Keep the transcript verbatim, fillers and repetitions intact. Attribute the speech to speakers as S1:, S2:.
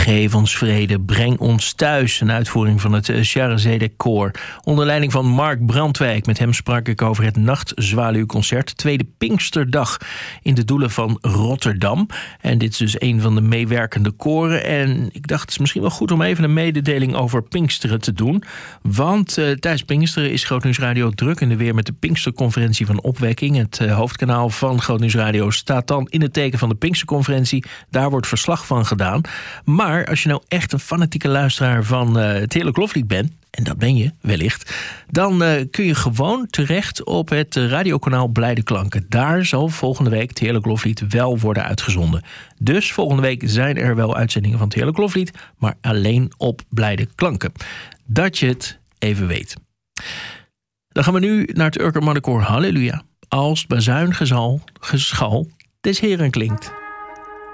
S1: Geef ons vrede, breng ons thuis. Een uitvoering van het Charazede Koor. Onder leiding van Mark Brandwijk. Met hem sprak ik over het Nachtzwaluwconcert. Tweede Pinksterdag in de Doelen van Rotterdam. En dit is dus een van de meewerkende koren. En ik dacht, het is misschien wel goed om even een mededeling over Pinksteren te doen. Want uh, tijdens Pinksteren is Grootnieuws Radio druk in de weer met de Pinksterconferentie van Opwekking. Het uh, hoofdkanaal van Grootnieuws Radio staat dan in het teken van de Pinksterconferentie. Daar wordt verslag van gedaan. Maar als je nou echt een fanatieke luisteraar van uh, het Heerlijk Loflied bent, en dat ben je wellicht, dan uh, kun je gewoon terecht op het uh, radiokanaal Blijde Klanken. Daar zal volgende week het Heerlijk Loflied wel worden uitgezonden. Dus volgende week zijn er wel uitzendingen van het Heerlijk Loflied, maar alleen op Blijde Klanken. Dat je het even weet. Dan gaan we nu naar het Urker Mannenkoor Halleluja. Als bazuingezal, geschal des Heren klinkt.